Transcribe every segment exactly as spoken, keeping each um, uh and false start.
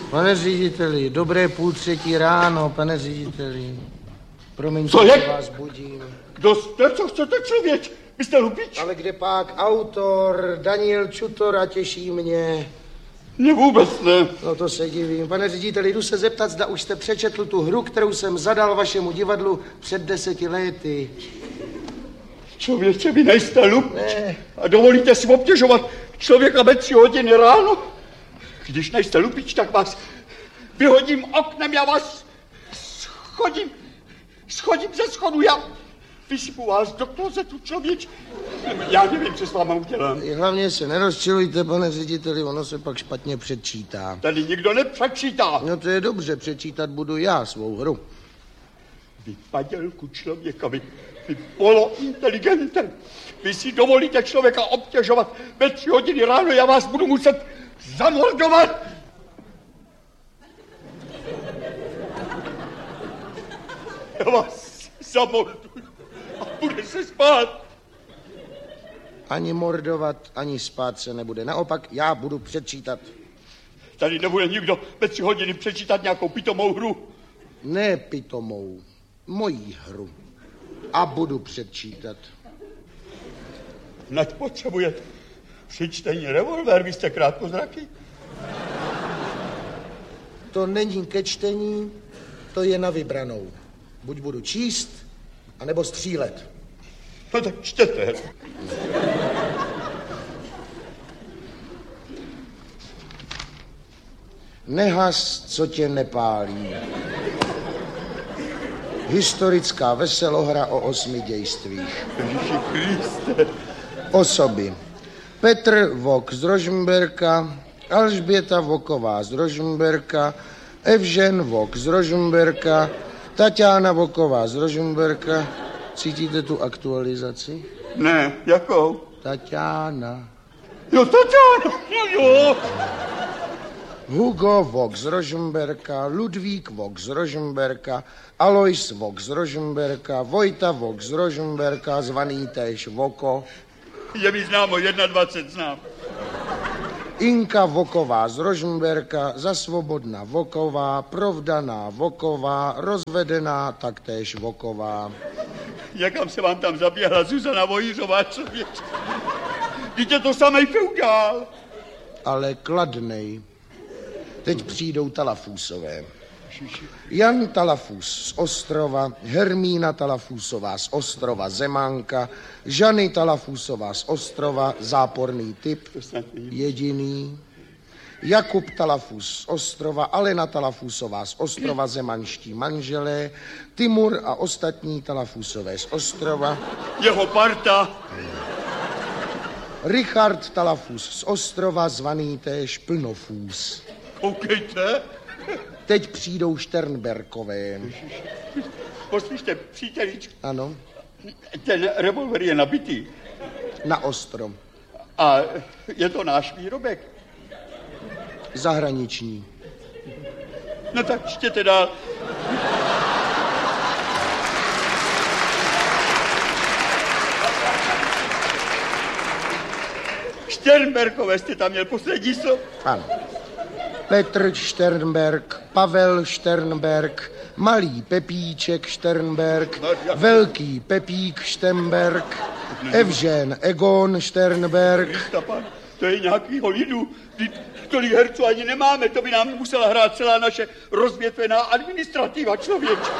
Pane řediteli, dobré půl třetí ráno, pane řediteli. Promiňte, co je? že vás budím. Kdo jste, co chcete, člověk? Vy jste lupič? Ale kde pak autor, Daniel Čutora, těší mě. Mě vůbec ne. No to se divím. Pane řediteli, jdu se zeptat, zda už jste přečetl tu hru, kterou jsem zadal vašemu divadlu před deseti lety. Člověče, vy nejste lupič. Ne. A dovolíte si obtěžovat člověka ve tři hodiny ráno? Když nejste lupič, tak vás vyhodím oknem, já vás schodím, schodím ze schodu, já vysypu vás do klozetu, člověč. Já nevím, co s váma udělám. Hlavně se nerozčilujte, pane řediteli, ono se pak špatně přečítá. Tady nikdo nepřečítá. No to je dobře, přečítat budu já svou hru. Vy padělku člověka, vy, vy polointeligenten. Vy si dovolíte člověka obtěžovat ve tři hodiny ráno, já vás budu muset zamordovat. Já vás zamorduju a bude se spát. Ani mordovat, ani spát se nebude. Naopak, já budu přečítat. Tady nebude nikdo ve tři hodiny přečítat nějakou pitomou hru. Ne pitomou, mojí hru. A budu přečítat. Nať potřebujete při čtení revolver, vy jste krátkozraky? To není ke čtení, to je na vybranou. Buď budu číst, anebo střílet. No tak čtěte. Nehas, co tě nepálí. Historická veselohra o osmi dějstvích. Ježiši Kriste. Osoby. Petr Vok z Rožmberka, Alžběta Voková z Rožmberka, Evžen Vok z Rožmberka, Tatiana Voková z Rožmberka. Cítíte tu aktualizaci? Ne, jakou? Tatiana. Jo, Tatiana, no jo. Hugo Vok z Rožmberka, Ludvík Vok z Rožmberka, Alois Vok z Rožmberka, Vojta Vok z Rožmberka, zvaný též Voko. Je mi známo, dvacet jedna znám. Inka Voková z Rožmberka, Zasvobodna Voková, Provdaná Voková, Rozvedená taktéž Voková. Jakam se vám tam zaběhla Zuzana Vojířová, člověk? Víte, to samej feudál. Ale kladnej. Teď přijdou Talafusové. Jan Talafus z Ostrova, Hermína Talafusová z Ostrova, Zemánka, Žany Talafusová z Ostrova, záporný typ, jediný. Jakub Talafus z Ostrova, Alena Talafusová z Ostrova, zemanští manželé, Timur a ostatní Talafusové z Ostrova. Jeho parta. Richard Talafus z Ostrova, zvaný též Plnofůs. Koukejte. Teď přijdou Šternberkové. Poslyšte, příteličku. Ano. Ten revolver je nabitý. Na ostro. A je to náš výrobek? Zahraniční. No tak čtěte dál. Šternberkové jste tam měl poslední slovo? Ano. Petr Šternberg, Pavel Šternberg, malý Pepíček Šternberg, velký Pepík Šternberg, Evžen Egon Šternberg. To je nějakýho lidu. Tolik herců ani nemáme, to by nám musela hrát celá naše rozvětvená administrativa, člověče.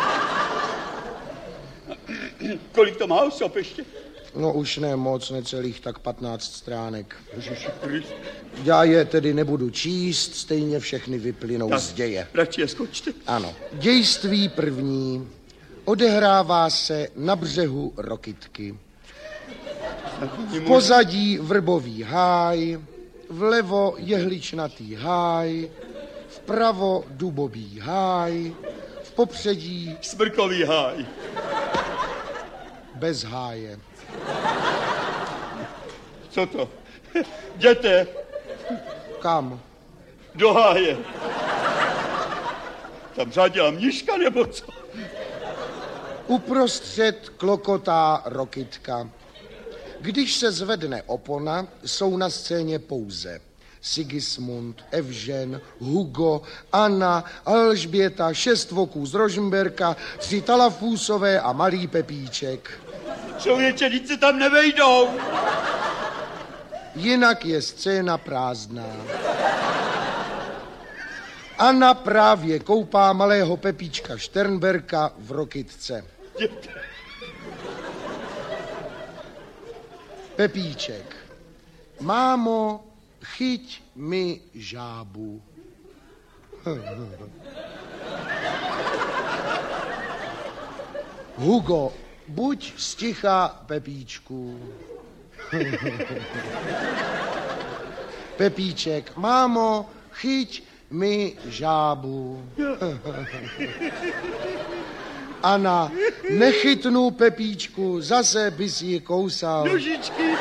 Kolik to má osob ještě? No už ne moc, necelých tak patnáct stránek. Já je tedy nebudu číst, stejně všechny vyplynou tak, z děje. Radši je skočte. Ano. Dějství první. Odehrává se na břehu Rokytky. V pozadí vrbový háj, vlevo jehličnatý háj, vpravo dubový háj, v popředí smrkový háj. Bez háje. Co to? Jděte. Kam? Do háje. Tam řádila mniška, nebo co? Uprostřed klokotá Rokytka. Když se zvedne opona, jsou na scéně pouze Sigismund, Evžen, Hugo, Anna, Alžběta, šest voků z Rožmberka, tři Talafusové a malý Pepíček. Člověče, vždyť se tam nevejdou. Jinak je scéna prázdná. Anna právě koupá malého Pepíčka Šternberka v Rokytce. Pepíček. Mámo, chyť mi žábu. Hugo, buď sticha, Pepíčku. Pepíček. Mámo, chyť mi žábu. Anna, nechytnu, Pepíčku, zase bys ji kousal. Nožičky.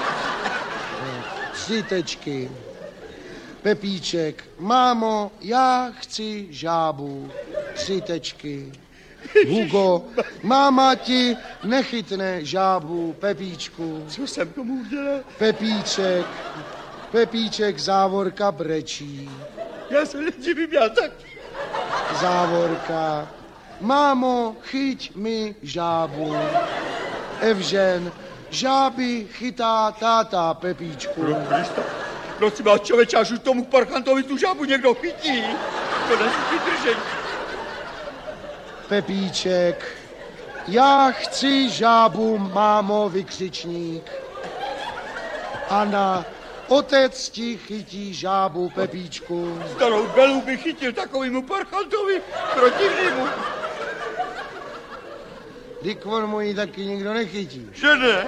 Tři tečky. Pepíček, mámo, já chci žábu. Tři tečky. Hugo, máma ti nechytne žábu, Pepíčku. Co jsem komu udělal? Pepíček, Pepíček, závorka brečí. Já se nedivím, já tak. Závorka. Mámo, chyť mi žábu. Evžen, žáby chytá táta, Pepíčku. Pro Krista, prosím vás, člověče, až už tomu parchantovi tu žábu někdo chytí. To není vydržení. Pepíček, já chci žábu, mámo, vykřičník. Anna, otec ti chytí žábu, Pepíčku. Starou Belu by chytil takovýmu parchantovi protivnému. Dyk on mu ji taky nikdo nechytí. Že ne?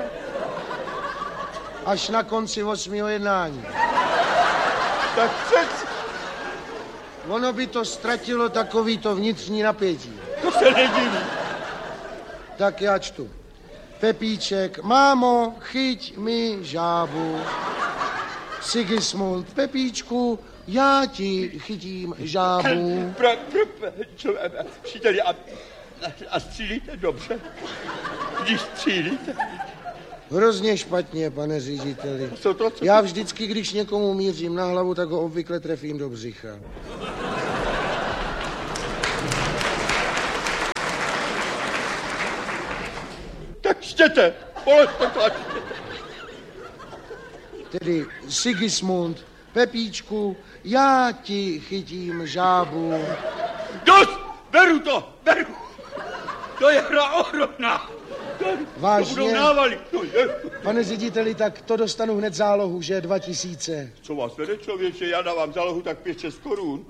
Až na konci osmého jednání. Tak přeci. Ono by to ztratilo takovýto vnitřní napětí. To se nedivím. Tak já čtu. Pepíček, mámo, chyť mi žábu. Sigismund, Pepíčku, já ti chytím žábu. Pro, pro, čo, příteli, a, a střílíte dobře? Když střílíte? Hrozně špatně, pane řediteli. Co to, co Já vždycky, když někomu mířím na hlavu, tak ho obvykle trefím do břicha. Tak čtěte, bolestně to čtěte. Tedy Sigismund, Pepíčku, já ti chytím žábu. Dost! Beru to, beru. To je hra ohromná. To, Vážně? to budou návaly. To je. Pane řediteli, tak to dostanu hned zálohu, že dva tisíce. Co vás vede, člověče? Já dávám zálohu tak pět, šest korun.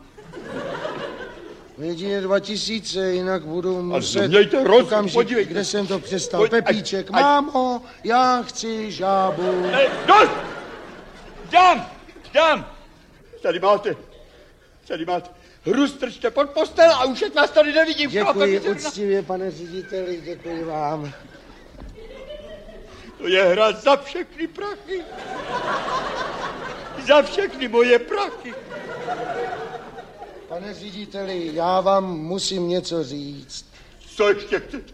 Jedině dva tisíce, jinak budu muset... mějte rozum, okamžik, podívejte. kde jsem to přestal. Pojď, Pepíček, ať- ať- mámo, já chci žábu. Ej, dost! Dám, dám. Tady máte, tady máte. Hru strčte pod postel a už ať vás tady nevidím. Děkuji Chápem, úctivě, pane řediteli, děkuji vám. To je hra za všechny prachy. Za všechny moje prachy. Pane řediteli, já vám musím něco říct. Co ještě chcete?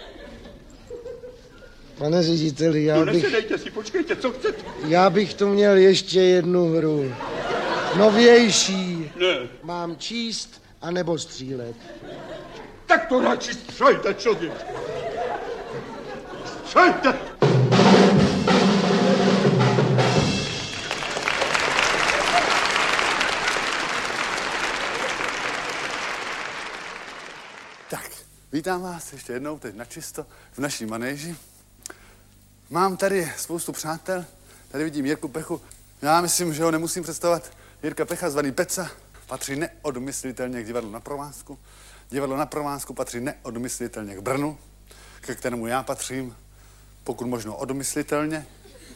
Pane řediteli, já No bych, nesedejte si, počkejte, co chcete? já bych tu měl ještě jednu hru. Novější. Ne. Mám číst anebo střílet. Tak to radši střelte, člověk. Střelte! Tak, vítám vás ještě jednou teď načisto v naší manéži. Mám tady spoustu přátel, tady vidím Jirku Pechu. Já myslím, že ho nemusím představovat. Jirka Pecha, zvaný Peca, patří neodmyslitelně k divadlu na Provázku. Divadlo na Provázku patří neodmyslitelně k Brnu, ke kterému já patřím, pokud možno odmyslitelně.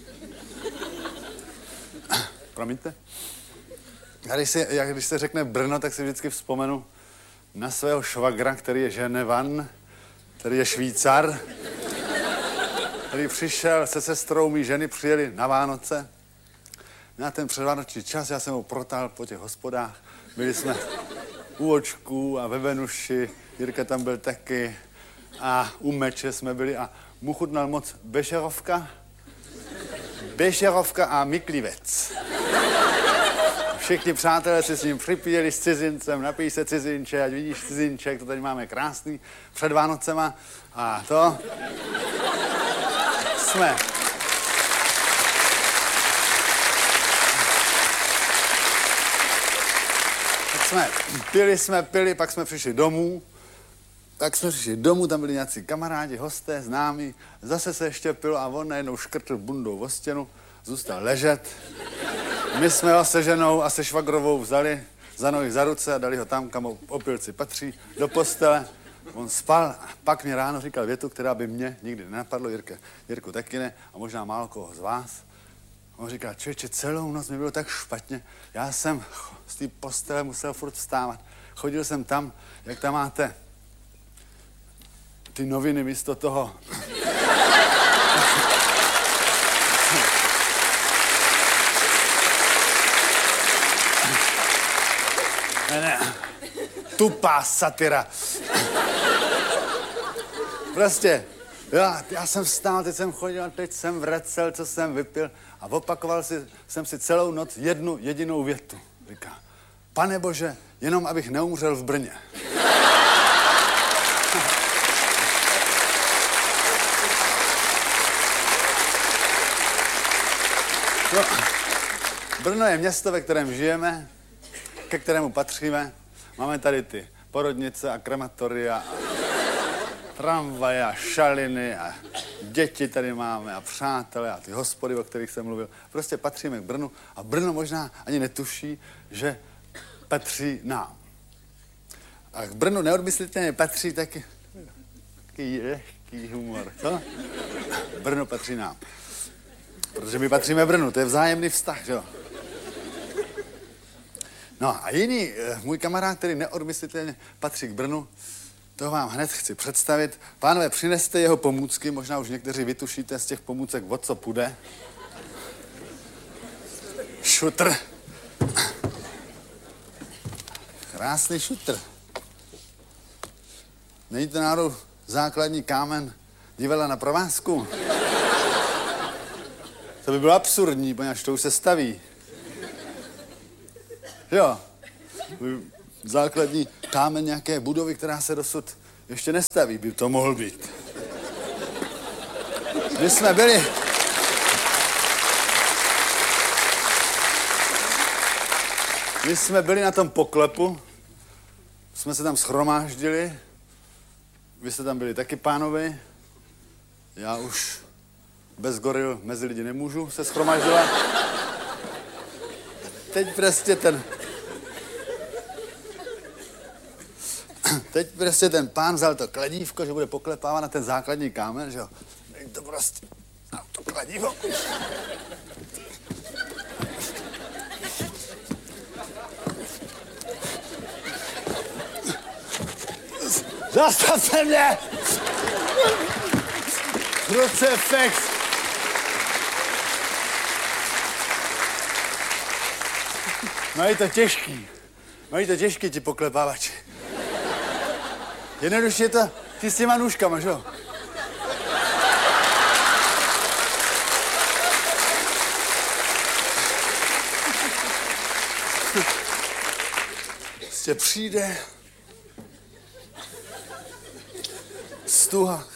Promiňte. A když se, jak, když se řekne Brno, tak si vždycky vzpomenu na svého švagra, který je Ženevan, který je Švýcar, který přišel se sestrou mý ženy, přijeli na Vánoce. Na ten předvánoční čas já jsem ho protáhl po těch hospodách. Byli jsme u Očků a ve Venuši, Jirka tam byl taky a u Meče jsme byli a mu chutnal moc Bešerovka, Bešerovka a Myklivec. všichni přátelé si s ním připíjeli s cizincem, napij se cizinče, ať vidíš cizinček, to tady máme krásný před Vánocema a to jsme. Tak jsme pili, jsme pili, pak jsme přišli domů, tak jsme přišli domů, tam byli nějací kamarádi, hosté, známí, zase se ještě pilo a on najednou škrtl bundou o stěnu, zůstal ležet. My jsme ho se ženou a se švagrovou vzali za nohy za ruce a dali ho tam, kam opilci patří, do postele. On spal a pak mě ráno říkal větu, která by mě nikdy nenapadlo, Jirke, Jirku taky ne a možná málo koho z vás. On říkal, člověče, celou noc mi bylo tak špatně, já jsem z té postele musel furt vstávat. Chodil jsem tam, jak tam máte ty noviny místo toho. Ne, ne, tupá satira. Prostě, já, já jsem vstál, teď jsem chodil, teď jsem vracel, co jsem vypil a opakoval si, jsem si celou noc jednu jedinou větu. Říká, Pane Bože, jenom abych neumřel v Brně. No, Brno je město, ve kterém žijeme, ke kterému patříme. Máme tady ty porodnice a krematoria, tramvaje a šaliny a děti tady máme a přátelé a ty hospody, o kterých jsem mluvil. Prostě patříme k Brnu a Brno možná ani netuší, že patří nám. A k Brnu neodmyslitelně patří taky takový lehký humor, co? Brno patří nám. Protože my patříme Brnu, to je vzájemný vztah, že jo? No a jiný, můj kamarád, který neodmyslitelně patří k Brnu, toho vám hned chci představit. Pánové, přineste jeho pomůcky, možná už někteří vytušíte z těch pomůcek, o co půjde. Šutr. Krásný šutr. Není to náhodou základní kámen divadla Na provázku? To by bylo absurdní, poněvadž to už se staví. Jo. Základní kámen nějaké budovy, která se dosud ještě nestaví, by to mohl být. My jsme byli... My jsme byli na tom poklepu, jsme se tam shromáždili, vy jste tam byli taky, pánovi, já už bez goril mezi lidi nemůžu se shromáždila. Teď prostě ten... Teď prostě ten pán vzal to kladívko, že bude poklepávat na ten základní kámen, že jo. Teď to prostě... Na to kladivo. Zastavte mě! Krucifix! Mají to těžký. Mají to těžký, ti poklepávači. Jednoduše je to ty s těma nůžkama, že jo? Prostě přijde stuha,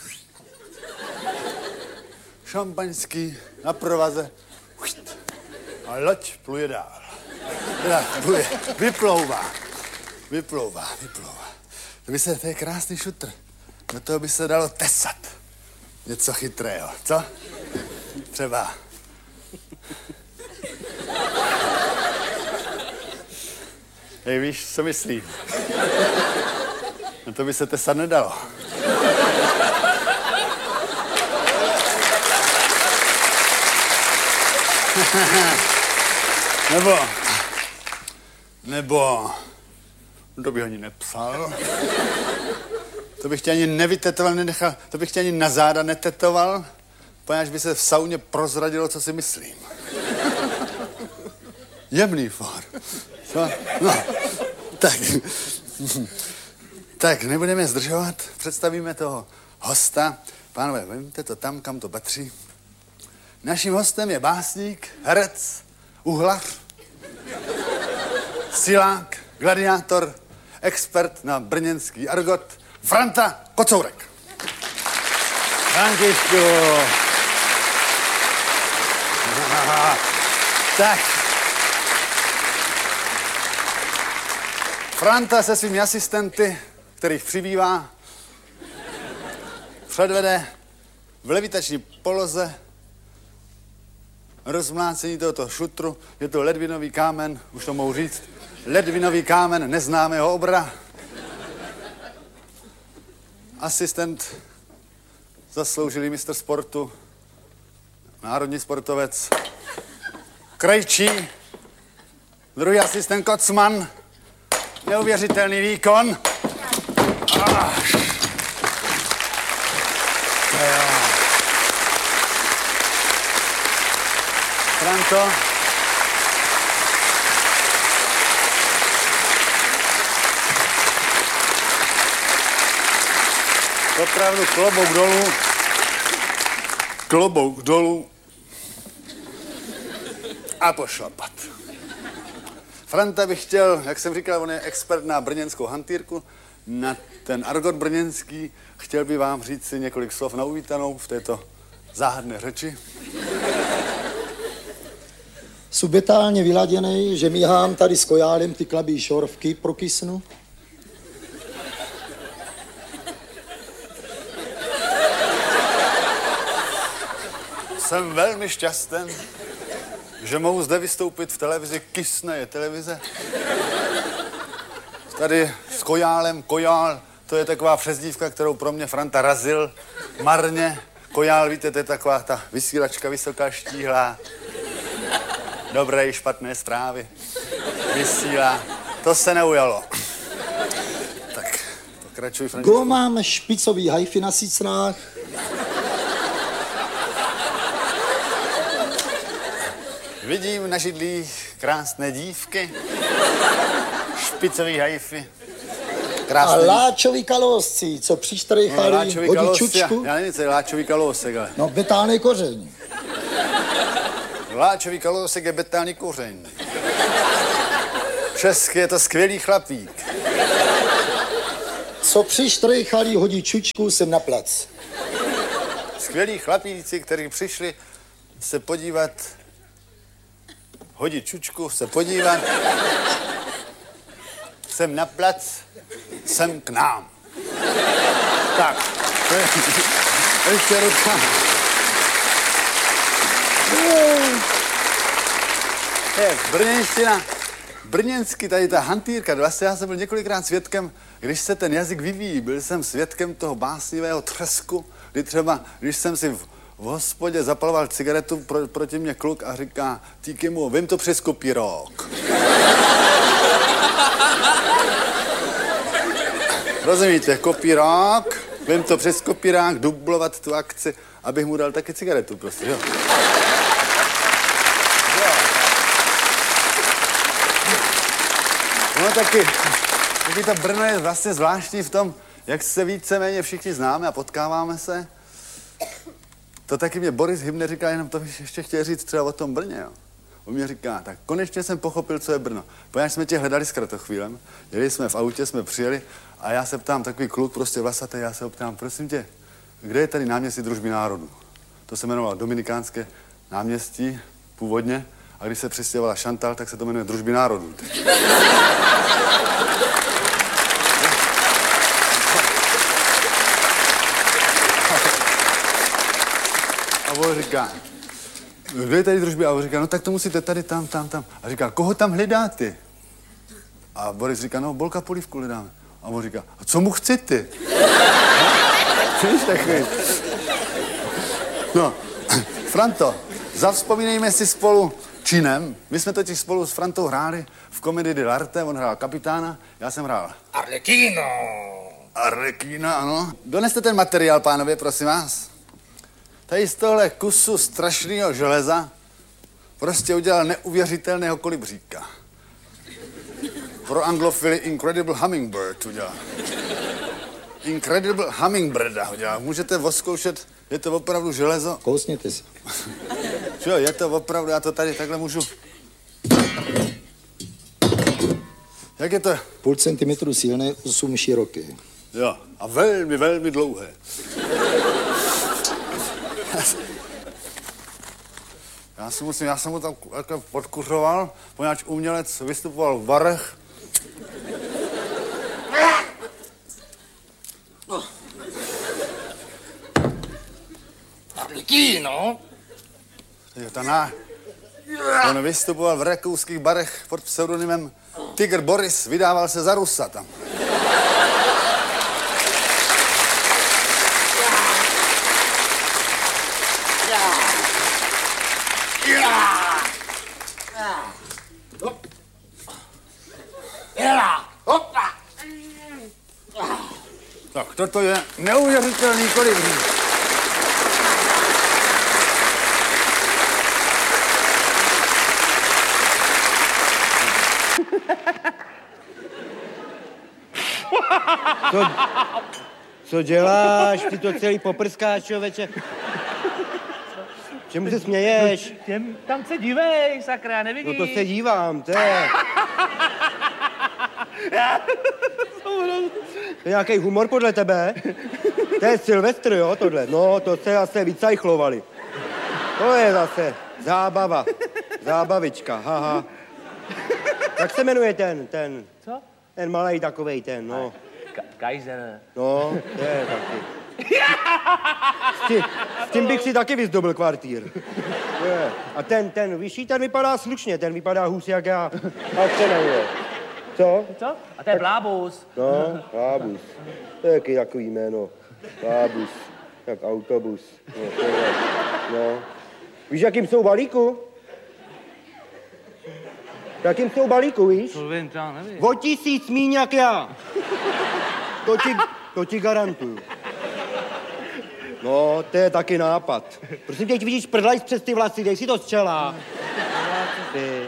šampaňský na provaze a loď pluje dál. Teda pluje, vyplouvá, vyplouvá, vyplouvá. To by se, to je krásný šutr. Do toho by se dalo tesat. Něco chytrého, co? Třeba. Hej, víš, co myslím? No to by se tesat nedalo. Nebo, nebo, to bych ani nepsal. To bych tě ani nevytetoval, nenechal, to bych tě ani na záda netetoval, poněvadž by se v sauně prozradilo, co si myslím. Jemný for. Co? No, tak. Tak, nebudeme zdržovat, představíme toho hosta. Pánové, vemte to tam, kam to patří. Naším hostem je básník, herec, uhlař. silák, gladiátor, expert na brněnský argot, Franta Kocourek. Františku. Tak. Franta se svými asistenty, kterých přibývá, předvede v levitační poloze rozmlácení tohoto šutru. Je to ledvinový kámen, už to mohu říct, ledvinový kámen neznámého obra. Asistent, zasloužilý mistr sportu, národní sportovec Krejčí, druhý asistent Kocman, neuvěřitelný výkon. Ah. Franto. Opravdu klobouk dolů. Klobouk dolů. A pošlapat. Franta bych chtěl, jak jsem říkal, on je expert na brněnskou hantýrku, na ten argot brněnský. Chtěl by vám říct si několik slov na uvítanou v této záhadné řeči. Subetálně vyladěnej, že míhám tady s kojálem ty klabí šorvky prokysnu. Jsem velmi šťasten, že mohu zde vystoupit v televizi Kysne je televize. Tady s kojálem, kojál, to je taková přezdívka, kterou pro mě Franta razil marně. Kojál, víte, to je taková ta vysílačka vysoká, štíhlá. Dobré i špatné zprávy. Vysílá. To se neujalo. Tak, pokračuj, Františku. Go mám špicový hajfy na sicnách. Vidím na židlích krásné dívky. Špicový hajfy. Krásný. A láčový kalosci, co přištrejchali no, hodí čučku. Já nevím, co je láčový kalosek, ale... No, betálný kořeň. Láčový kalosek je betálný kořeň. Česky je to skvělý chlapík. Co přištrejchali hodí čučku sem na plac. Skvělí chlapíci, kteří přišli se podívat, hodit čučku, se podívat sem na plac, sem k nám. Tak, to je ještě ruka. Je brněnština, brněnsky, tady ta hantýrka, vlastně já jsem byl několikrát svědkem, když se ten jazyk vyvíjí, byl jsem svědkem toho básnivého třesku, kdy třeba, když jsem si v, v hospodě zapaloval cigaretu, pro, proti mě kluk a říká, díky mu, vím to přes kopírok. Rozumíte, kopírák, vím to přes kopírák, dublovat tu akci, abych mu dal taky cigaretu, prostě, jo. No taky, taky to Brno je vlastně zvláštní v tom, jak se víceméně všichni známe a potkáváme se. To taky mě Boris Hybner říká, jenom to bych ještě chtěl říct třeba o tom Brně, jo. On mě říká, tak konečně jsem pochopil, co je Brno. Poněvadž jsme tě hledali s kratochvílem, jeli jsme v autě, jsme přijeli a já se ptám, takový kluk prostě vlasatý, já se ho ptám, prosím tě, kde je tady náměstí Družby národů? To se jmenovalo Dominikánské náměstí původně a když se přistěhovala Chantal, tak se to jmenuje Družby národů. A on říká, kde je tady Družby? A on říká, no tak to musíte tady, tam, tam, tam. A říká, koho tam hledáte? A Boris říká, no Bolka Polívku hledáme. A on říká, a co mu chcete? Víš takový? No, Franto, zavzpomínejme si spolu činem. My jsme totiž spolu s Frantou hráli v komedii dell'arte, on hrál kapitána, já jsem hrál Arlekino. Arlekina, ano. Doneste ten materiál, pánové, prosím vás. Tady z tohle kusu strašného železa prostě udělal neuvěřitelného kolibříka. Pro anglofily Incredible Hummingbird udělal. Incredible Hummingbirda udělal. Můžete odzkoušet, je to opravdu železo. Kousněte si. Jo, je to opravdu, já to tady takhle můžu. Jak je to? Půl centimetru silné, osm široké. Jo, a velmi, velmi dlouhé. Já si musím, já jsem mu tam jako podkuřoval, poněvadž umělec vystupoval v barech. Tablíky, no. Jo, ta ná... On vystupoval v rakouských barech pod pseudonymem Tiger Boris, vydával se za Rusa tam. Tak toto je neuvěřitelný kolibří. Co, co děláš? Ty to celý poprskáš, člověče. Čemu se směješ? Těm, tam se dívej, sakra, nevidíš? No to se dívám, to je... To je nějaký humor podle tebe? To je Silvestr, jo, tohle? No, to se zase vycajchlovali. To je zase zábava. Zábavička, haha. Jak se jmenuje ten, ten? Co? Ten malej takovej ten, no. Ka- Kaiser. No, to je taky. S tím, s tím bych si taky vyzdobil kvartír. Je. A ten, ten vyšší, ten vypadá slušně, ten vypadá hůř jak já. Jak se jmenuje? Co? Co? A to je Blábus. No, Blábus. To je jaký takový jméno. Blábus. Jak autobus. No, to je, no. Víš, jakým jsou balíku? Jakým jsou balíku, víš? To vím, to já nevím. O tisíc míň jak já. To ti, to ti garantuju. No, to je taky nápad. Prosím tě, vidíš prdlajs přes ty vlasy, dej si to z čela. Ty.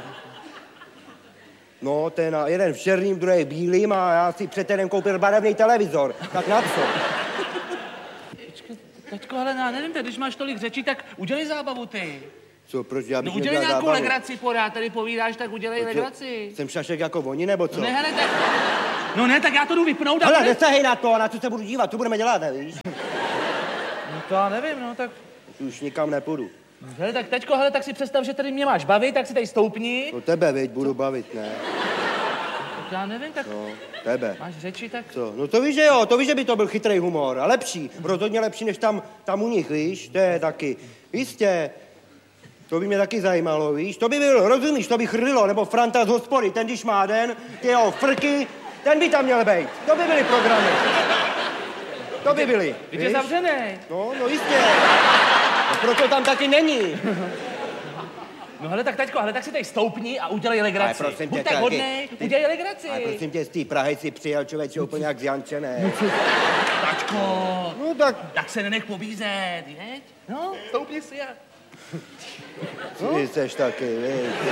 No, ten jeden v černým, druhý v bílým a já si před týdnem koupil barevný televizor. Tak na co? Počkej, taťko, ale já nevím, když máš tolik řečí, tak udělej zábavu ty. Co, proč já bych No udělej nějakou zábavu? legraci, pořád tady povídáš, tak udělej Co, legraci. Jsem šašek jako oni, nebo co? No ne, hele, tak... No ne, tak já to jdu vypnout a... Hele, bude- nesahej na to, na co se budu dívat, tu budeme dělat, nevíš? No to já nevím, no tak... Už nikam nepůjdu. Hele, tak teďko, hele, tak si představ, že tady mě máš bavit, tak si tady stoupni. No tebe, veď, budu bavit, ne? Tak já nevím, tak No, tebe. máš řeči, tak... Co? No to víš, že jo, to víš, že by to byl chytrý humor. A lepší, rozhodně lepší, než tam, tam u nich, víš? To je taky. Jistě. To by mě taky zajímalo, víš? To by byl, rozumíš, to by chrlilo, nebo Franta z hospody, ten když má den, ty jeho frky, ten by tam měl být. To by byly programy. To by byly. Teď je víš? zavřenej. No, no jistě. No proto tam taky není. No hele, tak taťko, hele, tak si tady stoupni a udělej legraci. Ale prosím tě, Buď tak taky- hodnej, ty- udělej legraci. Ale prosím tě, z té Prahy si přijel člověče úplně jak z Jančené. Taťko, No tak, tak se nenech pobízet, jeď? No, stoupni si a... ty seš taky, víš. ty.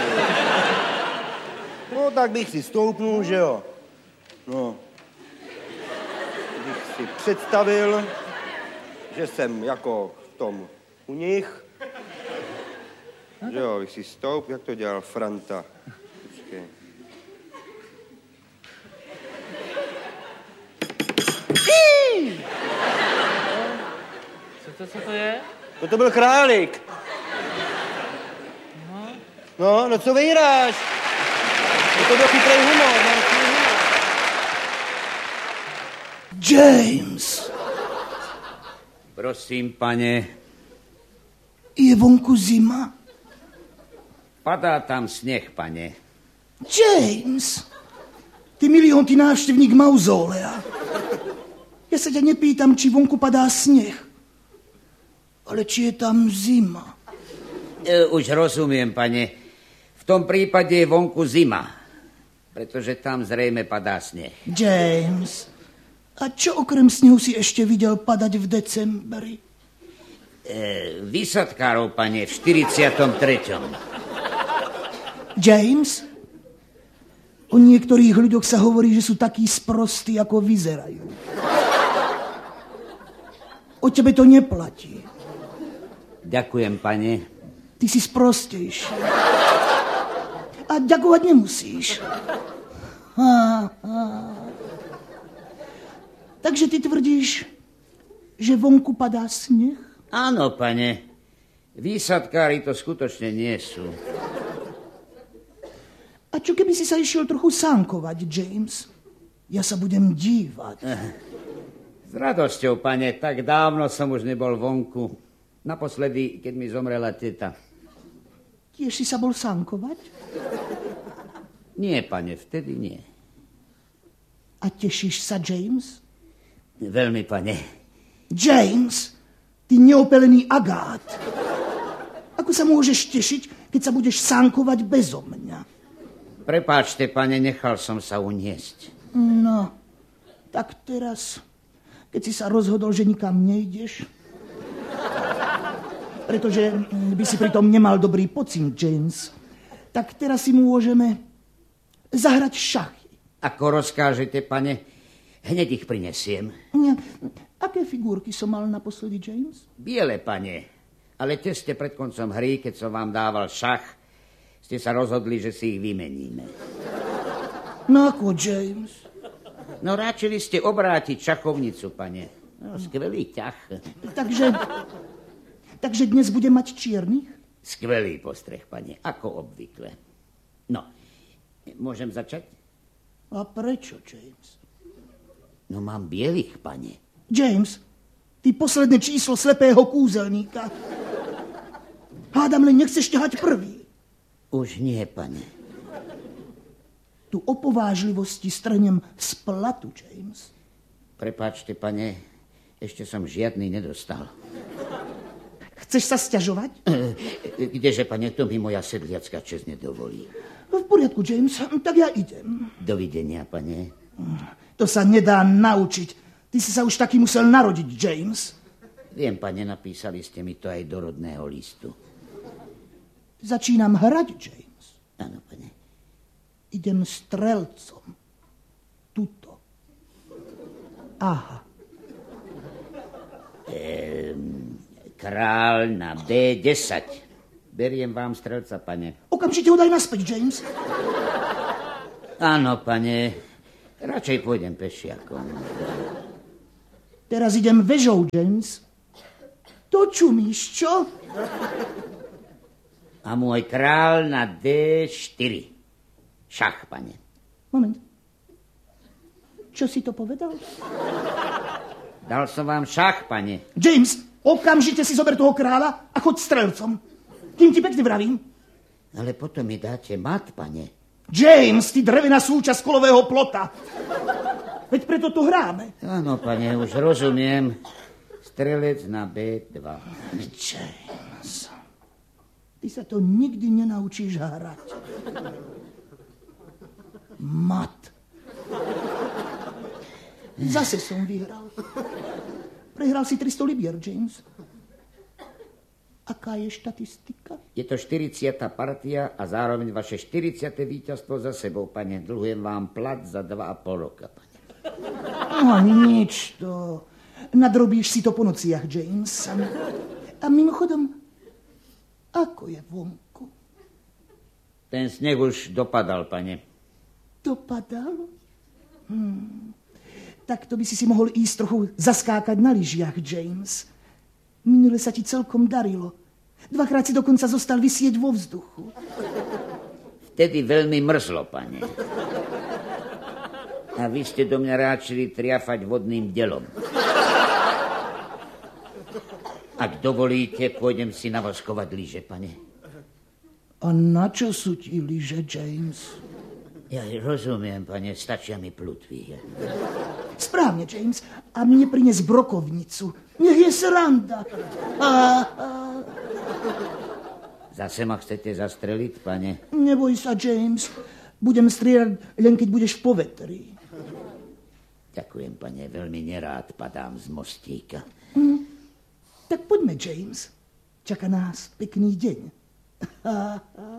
No tak bych si stoupnul, že jo. No. Bych si představil, že jsem jako v tom u nich. Že jo, bych si stoup, jak to dělal Franta. Počkej. Co to, co to je? No to byl králík. No, no co vyhráš? No to byl chytrý humor, ne? Chytrý humor. James, Prosím, pane, je vonku zima? padá tam sneh, pane. James, ty milión, ty návštevník mauzólea. Ja sa ťa nepýtam, či vonku padá sneh, ale či je tam zima. E, už rozumiem, pane. V tom prípade je vonku zima, pretože tam zrejme padá sneh. James, a čo okrem snehu si ešte videl padať v decembri? E, výsadkárov, pane, v štyridsiatom treťom. James, o niektorých ľuďoch sa hovorí, že sú takí sprostí, ako vyzerajú. O tebe to neplatí. Ďakujem, pane. Ty si sprostejší. A ďakovať nemusíš. Ha, ha. Takže ty tvrdíš, že vonku padá sneh? Áno, pane. Výsadkári to skutočne nie sú. A čo keby si sa išiel trochu sánkovať, James? Ja sa budem dívať. S radosťou, pane. Tak dávno som už nebol vonku. Naposledy, keď mi zomrela teta. Tiež si sa bol sánkovať? Nie, pane, vtedy nie. A tešíš sa, James? Veľmi, pane. James, ty neopelený agát. Ako sa môžeš tešiť, keď sa budeš sánkovať bezo mňa? Prepáčte, pane, nechal som sa uniesť. No, tak teraz, keď si sa rozhodol, že nikam nejdeš, pretože by si pritom nemal dobrý pocit, James, tak teraz si môžeme zahrať šachy. Ako rozkážete, pane, hneď ich prinesiem. Ne, aké figurky som mal naposledy, James? Biele, pane, ale tesne pred koncom hry, keď som vám dával šach, ste sa rozhodli, že si ich vymeníme. No ako, James? No ráčili ste obrátiť šachovnicu, pane. No, skvelý ťah. Takže, takže dnes bude mať čiernych? Skvelý postreh, pane, ako obvykle. No, môžem začať? A prečo, James? No mám bielých, pane. James, ty posledné číslo slepého kúzelníka. Hádam, len nechceš ťahať prvý. Už nie, pane. Tu o povážlivosti strhnem z platu, James. Prepáčte, pane, ešte som žiadny nedostal. Chceš sa sťažovať? Kdeže, pane, to mi moja sedliacká česť nedovolí. V poriadku, James, tak ja idem. Dovidenia, pane. To sa nedá naučiť. Ty si sa už taký musel narodiť, James. Viem, pane, napísali ste mi to aj do rodného listu. Začínam hrať, James. Áno, pane. Idem strelcom. Tuto. Aha. Ehm, král na bé desať. Beriem vám strelca, pane. Okamžite ho daj naspäť, James. Áno, pane. Radšej pôjdem pešiakom. Teraz idem vežou, James. To čumíš, čo? A môj král na dé štyri. Šach, pane. Moment. Čo si to povedal? Dal som vám šach, pane. James, okamžite si zober toho kráľa a chod strelcom. Kým ti pekne vravím. Ale potom mi dáte mat, pane. James, ty drevená súčasť kolového plota. Veď preto to hráme. Áno, pane, už rozumiem. Strelec na bé dva. James, ty sa to nikdy nenaučíš hrať. Mat. Zase som vyhral. Prehral si tristo libier, James. Aká je štatistika? Je to štyridsiata partia a zároveň vaše štyridsiate víťazstvo za sebou, pane. Dlhujem vám plat za dva a pol roka, pane. No, nič to. Nadrobíš si to po nociach, James. A mimochodom, ako je vonku? Ten sneh už dopadal, pane. Dopadal? Hmm. Tak to by si si mohol ísť trochu zaskákať na lyžiach, James. Minule sa ti celkom darilo. Dvakrát si dokonca zostal visieť vo vzduchu. Vtedy veľmi mrzlo, pane. A vy ste do mňa ráčili triafať vodným delom. Ak dovolíte, pôjdem si navoskovať lyže, pane. A na čo sú ti lyže, James? Ja rozumiem, pane, stačia mi plutvy. Správne, James. A mne prines brokovnicu. Nech je sranda. A, a... Zase ma chcete zastreliť, pane? Neboj sa, James. Budem strieľať, len keď budeš v povetrí. Ďakujem, pane, veľmi nerád padám z mostíka. Hm. Tak poďme, James. Čaká nás pekný deň.